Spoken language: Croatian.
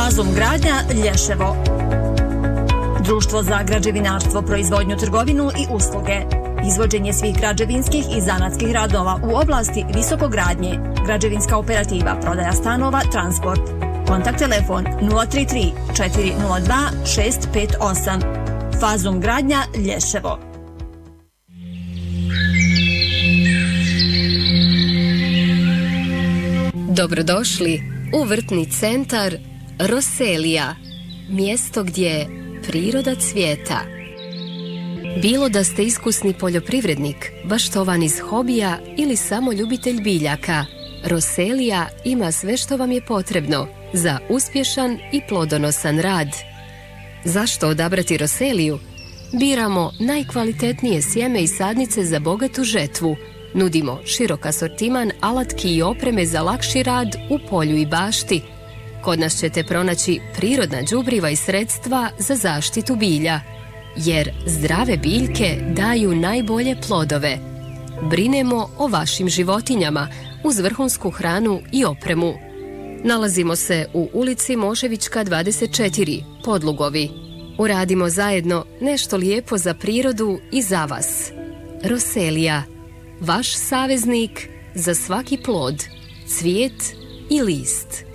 Fazum gradnja Lješevo. Društvo za građevinarstvo, proizvodnju, trgovinu i usluge. Izvođenje svih građevinskih i zanatskih radova u oblasti visokogradnje. Građevinska operativa, prodaja stanova, transport. Kontakt telefon 033 402 658. Fazum gradnja Lješevo. Dobrodošli u vrtni centar Roselija, mjesto gdje priroda cvijeta. Bilo da ste iskusni poljoprivrednik, baštovan iz hobija ili samo ljubitelj biljaka, Roselija ima sve što vam je potrebno za uspješan i plodonosan rad. Zašto odabrati Roseliju? Biramo najkvalitetnije sjeme i sadnice za bogatu žetvu. Nudimo širok asortiman alatki i opreme za lakši rad u polju i bašti. Kod nas ćete pronaći prirodna đubriva i sredstva za zaštitu bilja, jer zdrave biljke daju najbolje plodove. Brinemo o vašim životinjama uz vrhunsku hranu i opremu. Nalazimo se u ulici Moševićka 24, Podlugovi. Uradimo zajedno nešto lijepo za prirodu i za vas. Roselija, vaš saveznik za svaki plod, cvijet i list.